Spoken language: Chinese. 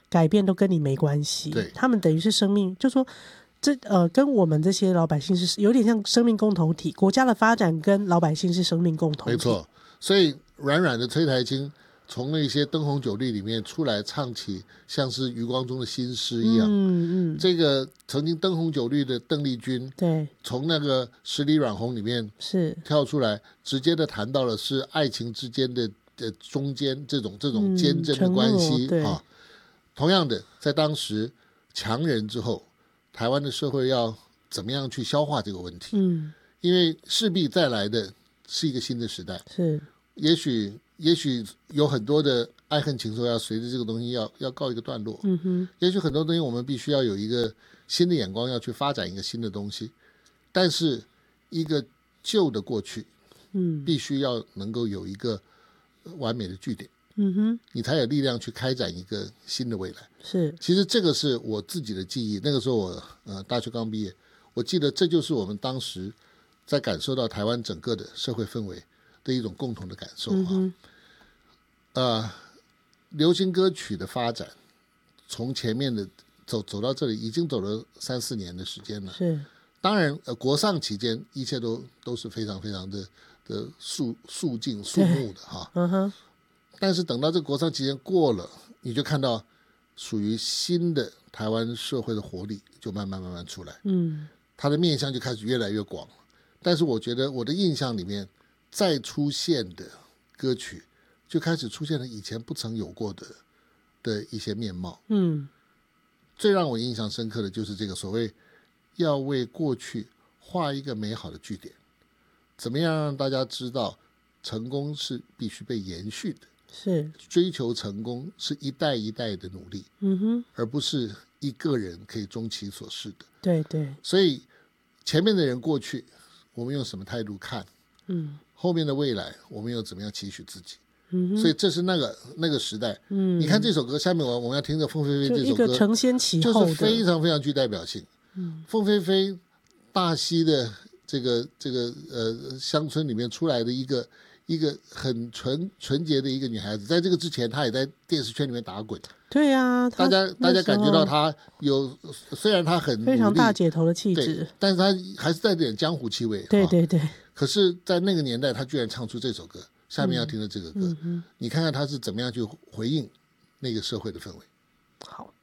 改变都跟你没关系， 对， 他们等于是生命，就说跟我们这些老百姓是有点像生命共同体，国家的发展跟老百姓是生命共同体， 没错。所以软软的崔台青从那些灯红酒绿里面出来，唱起像是余光中的新诗一样。这个曾经灯红酒绿的邓丽君， 对， 从那个十里软红里面是跳出来，直接的谈到了是爱情之间的中间这种坚贞的关系啊。同样的，在当时强人之后，台湾的社会要怎么样去消化这个问题？因为势必再来的是一个新的时代， 是也许有很多的爱恨情仇要随着这个东西要告一个段落。也许很多东西我们必须要有一个新的眼光，要去发展一个新的东西。但是一个旧的过去，必须要能够有一个完美的句点。你才有力量去开展一个新的未来。 是， 其实这个是我自己的记忆。那个时候我大学刚毕业，我记得这就是我们当时在感受到台湾整个的社会氛围的一种共同的感受流行歌曲的发展从前面的走到这里，已经走了3-4年的时间了。 是， 当然国丧期间一切都是非常非常的肃静肃穆的哈。但是等到这个国丧期间过了，你就看到属于新的台湾社会的活力就慢慢出来。它的面向就开始越来越广。但是我觉得我的印象里面再出现的歌曲就开始出现了以前不曾有过的一些面貌。最让我印象深刻的就是这个所谓要为过去画一个美好的句点，怎么样让大家知道成功是必须被延续的， 是追求成功是一代一代的努力，而不是一个人可以终其所示的。 对对， 所以前面的人过去我们用什么态度看，后面的未来我们又怎么样期许自己。所以这是那个时代。你看这首歌，下面我们要听着凤飞飞这首歌， 就一个承先启后的， 就是非常非常具代表性。凤飞飞大溪的这个乡村里面出来的一个很纯洁的一个女孩子，在这个之前她也在电视圈里面打滚。 对啊， 大家感觉到她有，虽然她很努力非常大姐头的气质， 但是她还是带点江湖气味。 对对对。 可是在那个年代她居然唱出这首歌，下面要听的这个歌，你看看她是怎么样去回应那个社会的氛围。 好。